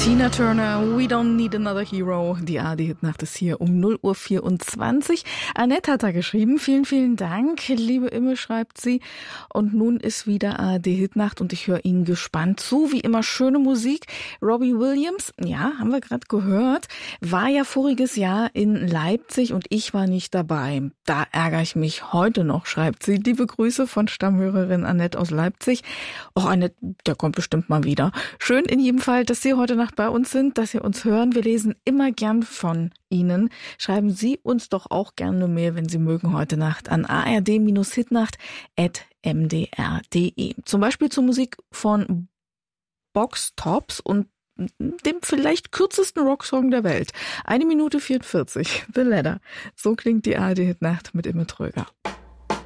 Tina Turner, We Don't Need Another Hero. Die ARD-Hitnacht ist hier um 0:24 Uhr. Annette hat da geschrieben. Vielen, vielen Dank. Liebe Imme, schreibt sie. Und nun ist wieder ARD-Hitnacht und ich höre Ihnen gespannt zu. Wie immer schöne Musik. Robbie Williams, ja, haben wir gerade gehört, war ja voriges Jahr in Leipzig und ich war nicht dabei. Da ärgere ich mich heute noch, schreibt sie. Liebe Grüße von Stammhörerin Annette aus Leipzig. Och, Annette, der kommt bestimmt mal wieder. Schön in jedem Fall, dass Sie heute Nacht bei uns sind, dass Sie uns hören. Wir lesen immer gern von Ihnen. Schreiben Sie uns doch auch gerne eine Mail, wenn Sie mögen, heute Nacht an ard-hitnacht@mdr.de. Zum Beispiel zur Musik von Box Tops und dem vielleicht kürzesten Rocksong der Welt. 1 Minute 44, The Ladder. So klingt die ARD-Hitnacht mit Imme Tröger.